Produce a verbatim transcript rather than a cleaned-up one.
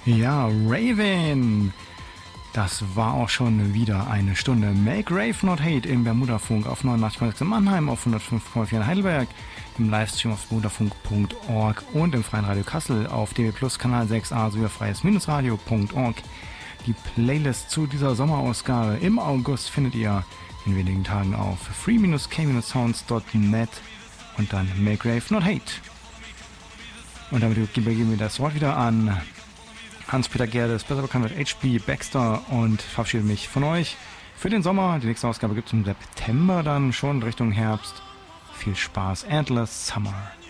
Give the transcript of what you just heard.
Ja, Raven. Das war auch schon wieder eine Stunde. Make Rave Not Hate im Bermudafunk auf neunundachtzig Komma sechs in Mannheim, auf hundertfünf Komma vier in Heidelberg, im Livestream auf bermudafunk punkt org und im Freien Radio Kassel auf D W Plus Kanal sechs a sowie freies-radio punkt org. Die Playlist zu dieser Sommerausgabe im August findet ihr in wenigen Tagen auf free dash k dash sounds dot net und dann Make Rave Not Hate. Und damit übergeben wir das Wort wieder an Hans-Peter Gerdes, besser bekannt als H P Baxter, und verabschiede mich von euch für den Sommer. Die nächste Ausgabe gibt es im September dann schon Richtung Herbst. Viel Spaß. Endless Summer.